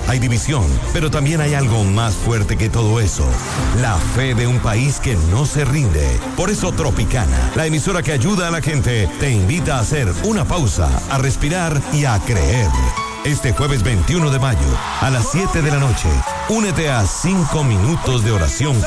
hay división, pero también hay algo más fuerte que todo eso. La fe de un país que no se rinde. Por eso Tropicana, la emisora que ayuda a la gente, te invita a hacer una pausa, a respirar y a creer. Este jueves 21 de mayo, a las 7 de la noche, únete a 5 minutos de oración